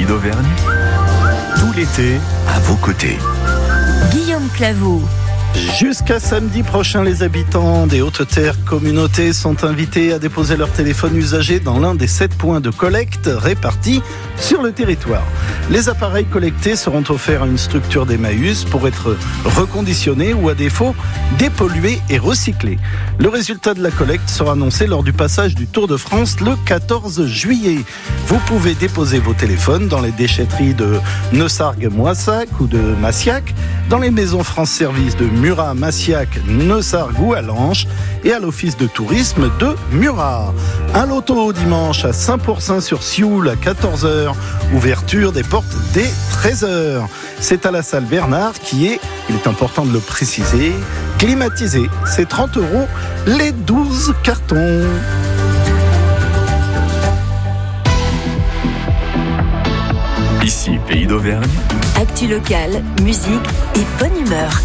d'Auvergne, tout l'été à vos côtés. Guillaume Claveau. Jusqu'à samedi prochain, les habitants des Hautes-Terres communautés sont invités à déposer leur téléphone usagé dans l'un des 7 points de collecte répartis sur le territoire. Les appareils collectés seront offerts à une structure d'Emmaüs pour être reconditionnés ou à défaut dépollués et recyclés. Le résultat de la collecte sera annoncé lors du passage du Tour de France le 14 juillet. Vous pouvez déposer vos téléphones dans les déchetteries de Neussargues-Moissac ou de Massiac, dans les maisons France Service de Murat, Massiac, Neussargues ou Allanche et à l'office de tourisme de Murat. Un loto dimanche à Saint-Pourçain-sur-Sioule à 14h, ouverture des portes dès 13h. C'est à la salle Bernard qui est, il est important de le préciser, climatisée. C'est 30 € les 12 cartons. Ici, Pays d'Auvergne. Actu locale, musique et bonne humeur.